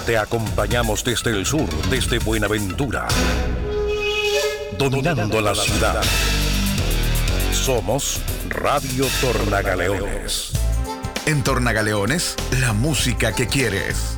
Te acompañamos desde el sur, desde Buenaventura, dominando la ciudad. Somos Radio Tornagaleones. En Tornagaleones, la música que quieres.